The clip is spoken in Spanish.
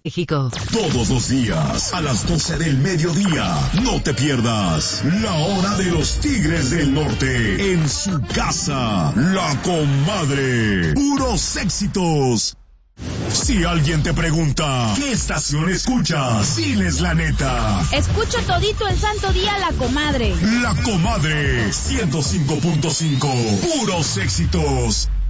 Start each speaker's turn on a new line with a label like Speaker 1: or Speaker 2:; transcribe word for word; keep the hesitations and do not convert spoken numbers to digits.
Speaker 1: México.
Speaker 2: Todos los días, a las doce del mediodía, no te pierdas La Hora de los Tigres del Norte, en su casa, La Comadre. Puros éxitos. Si alguien te pregunta, ¿qué estación escuchas? Diles la neta.
Speaker 3: Escucho todito el santo día La Comadre.
Speaker 2: La Comadre, ciento cinco punto cinco. Puros éxitos.